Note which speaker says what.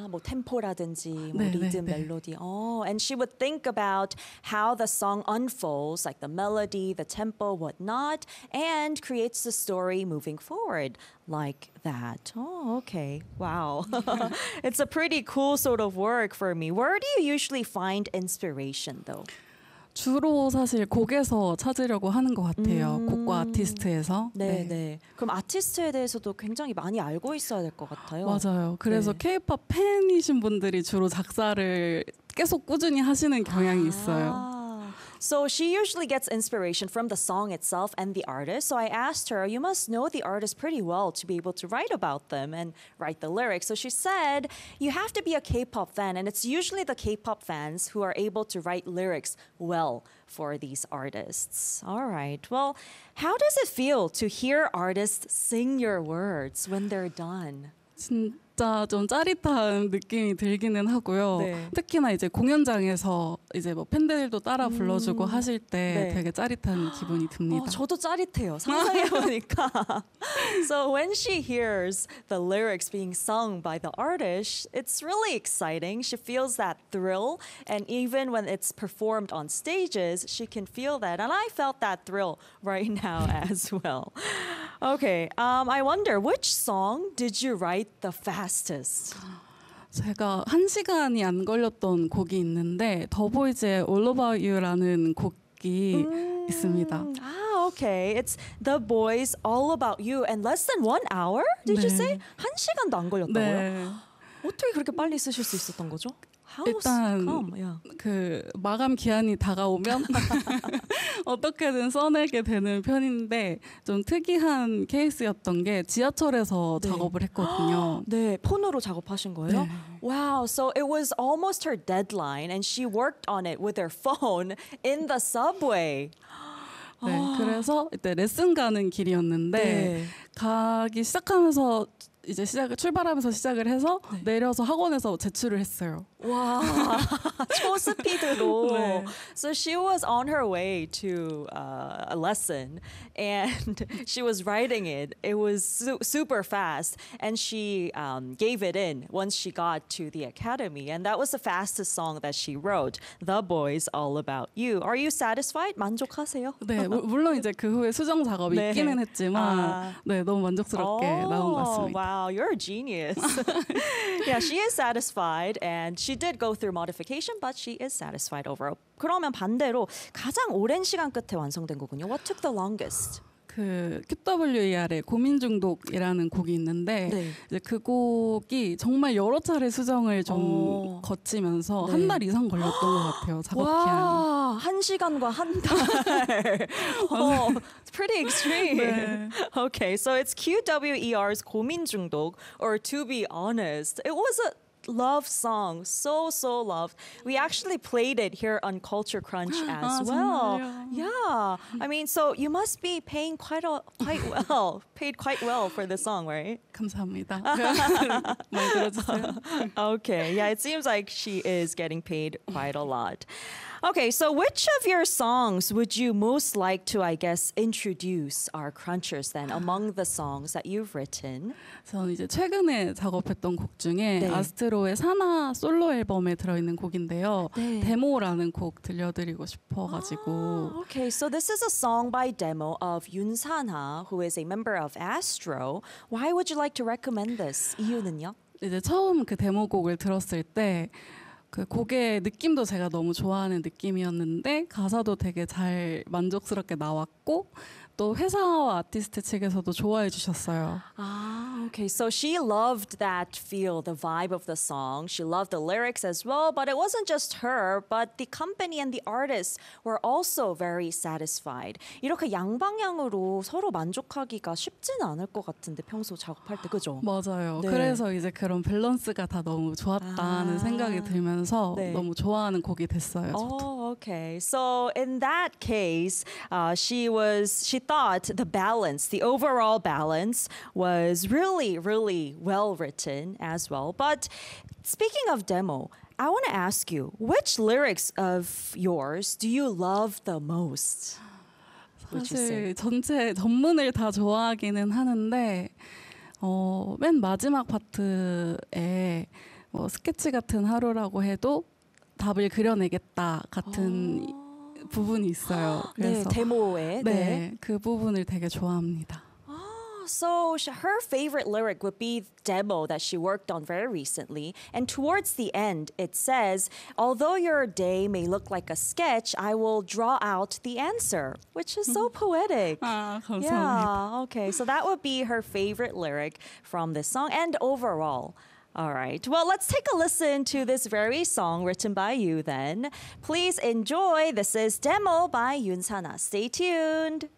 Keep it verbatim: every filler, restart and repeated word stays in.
Speaker 1: 뭐 템포라든지 뭐
Speaker 2: 네,
Speaker 1: 리듬,
Speaker 2: 네, 네.
Speaker 1: 멜로디. Oh, and she would think about how the song unfolds, like the melody, the tempo, whatnot, and creates the story moving forward like that. Oh, okay. Wow. It's a pretty cool sort of work for me. Where do you usually find inspiration, though?
Speaker 2: 주로 사실 곡에서 찾으려고 하는 것 같아요.
Speaker 1: 음.
Speaker 2: 곡과 아티스트에서.
Speaker 1: 네, 네. 그럼 아티스트에 대해서도 굉장히 많이 알고 있어야 될 것 같아요.
Speaker 2: 맞아요. 그래서
Speaker 1: 네.
Speaker 2: K-팝 팬이신 분들이 주로 작사를 계속 꾸준히 하시는 경향이 있어요.
Speaker 1: Ah. So she usually gets inspiration from the song itself and the artist. So I asked her, you must know the artist pretty well to be able to write about them and write the lyrics. So she said, you have to be a K-pop fan, and it's usually the K-pop fans who are able to write lyrics well for these artists. All right. Well, how does it feel to hear artists sing your words when they're done?
Speaker 2: 진짜 좀 짜릿한 느낌이 들기는 하고요.
Speaker 1: 네.
Speaker 2: 특히나 이제 공연장에서 이제 뭐 팬들도 따라 불러주고
Speaker 1: 음.
Speaker 2: 하실 때
Speaker 1: 네.
Speaker 2: 되게 짜릿한 기분이 듭니다.
Speaker 1: 어, 저도 짜릿해요. 상상해보니까. So when she hears the lyrics being sung by the artist, it's really exciting. She feels that thrill. And even when it's performed on stages, she can feel that. And I felt that thrill right now as well. Okay, um, I wonder, which song did you write the fastest?
Speaker 2: 제가 한 시간이 안 걸렸던 곡이 있는데 더보이즈의 All About You라는 곡이 있습니다.
Speaker 1: Ah, okay. It's The Boys All About You. And less than one hour? Did you
Speaker 2: 네.
Speaker 1: say? 한 시간도 안 걸렸다고요?
Speaker 2: 네.
Speaker 1: 어떻게 그렇게 빨리 쓰실 수 있었던 거죠? How
Speaker 2: 일단
Speaker 1: come? Yeah.
Speaker 2: 그 마감 기한이 다가오면 어떻게든 써내게 되는 편인데 좀 특이한 케이스였던 게 지하철에서
Speaker 1: 네.
Speaker 2: 작업을 했거든요.
Speaker 1: 네, 폰으로 작업하신 거예요?
Speaker 2: 네.
Speaker 1: Wow, so it was almost her deadline and she worked on it with her phone in the subway.
Speaker 2: 네, 그래서 이때 레슨 가는 길이었는데
Speaker 1: 네.
Speaker 2: 가기 시작하면서 이제 시작 출발하면서 시작을 해서 내려서 학원에서 제출을 했어요.
Speaker 1: 와, 초스피드로.
Speaker 2: 네.
Speaker 1: So she was on her way to uh, a lesson and she was writing it. It was su- super fast and she um, gave it in once she got to the academy. And that was the fastest song that she wrote, The Boys All About You. Are you satisfied? 만족하세요?
Speaker 2: 네, 무- 물론 이제 그 후에 수정 작업이
Speaker 1: 네.
Speaker 2: 있기는 했지만
Speaker 1: 아.
Speaker 2: 네, 너무 만족스럽게 나온 것
Speaker 1: Oh,
Speaker 2: 같습니다.
Speaker 1: wow, you're a genius. Yeah, she is satisfied and she did go through modification, but she is satisfied overall. 그러면 반대로 가장 오랜 시간 끝에 완성된 거군요. What took the longest?
Speaker 2: 그 큐더블유이알의 고민 중독이라는 곡이 있는데
Speaker 1: 네.
Speaker 2: 이제 그 곡이 정말 여러 차례 수정을 좀
Speaker 1: 어.
Speaker 2: 거치면서
Speaker 1: 네.
Speaker 2: 한 달 이상 걸렸던 것 같아요. 작업 기한이.
Speaker 1: 와, 한 시간과 한 달. oh, pretty extreme.
Speaker 2: 네.
Speaker 1: Okay, so it's 큐더블유이알's 고민 중독, or to be honest, it was a love song, so so loved. We actually played it here on Culture Crunch as
Speaker 2: 아,
Speaker 1: well.
Speaker 2: 정말요?
Speaker 1: Yeah, I mean, so you must be paying quite a, quite well, paid quite well for the song, right?
Speaker 2: 감사합니다. 많이 들어주세요.
Speaker 1: Okay, yeah, it seems like she is getting paid quite a lot. Okay, so which of your songs would you most like to, I guess, introduce our crunchers then among the songs that you've written?
Speaker 2: 저는 이제 최근에 작업했던 곡 중에
Speaker 1: 네.
Speaker 2: 아스트로의 사나 솔로 앨범에 들어있는 곡인데요.
Speaker 1: 네.
Speaker 2: 데모라는 곡 들려드리고 싶어가지고
Speaker 1: Oh, okay, so this is a song by demo of Yoon Sana, who is a member of Astro. Why would you like to recommend this? 이유는요?
Speaker 2: 이제 처음 그 데모곡을 들었을 때 그 곡의 느낌도 제가 너무 좋아하는 느낌이었는데 가사도 되게 잘 만족스럽게 나왔고 또 회사와 아티스트 측에서도 좋아해 주셨어요.
Speaker 1: Ah, okay. So she loved that feel, the vibe of the song. She loved the lyrics as well, but it wasn't just her, but the company and the artists were also very satisfied. 이렇게 양방향으로 서로 만족하기가 쉽지는 않을 것 같은데 평소 작업할 때 그죠?
Speaker 2: 맞아요.
Speaker 1: 네.
Speaker 2: 그래서 이제 그런 밸런스가 다 너무 좋았다는
Speaker 1: 아.
Speaker 2: 생각이 들면서
Speaker 1: 네.
Speaker 2: 너무 좋아하는 곡이 됐어요. 저도.
Speaker 1: Oh, okay. So in that case, uh, she was she thought the balance, the overall balance, was really, really well written as well. But speaking of demo, I want to ask you, which lyrics of yours do you love the most? Would you say?
Speaker 2: 사실 전체 전문을 다 좋아하기는 하는데 어, 맨 마지막 파트에 뭐 스케치 같은 하루라고 해도 답을 그려내겠다 같은 부분이 있어요.
Speaker 1: 네,
Speaker 2: 그래서
Speaker 1: 데모에.
Speaker 2: 네,
Speaker 1: 네.
Speaker 2: 그 부분을 되게 좋아합니다.
Speaker 1: So sh- her favorite lyric would be demo that she worked on very recently. And towards the end, it says, although your day may look like a sketch, I will draw out the answer, which is so poetic.
Speaker 2: 아, 감사합니다.
Speaker 1: Yeah, okay. So that would be her favorite lyric from this song and overall. All right. Well, let's take a listen to this very song written by you then. Please enjoy. This is Demo by Yoon Sana. Stay tuned.